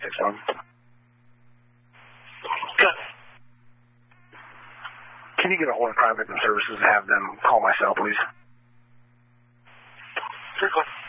6-1. Good. Can you get a hold of Crime Victim Services and have them call my cell, please? 3-1.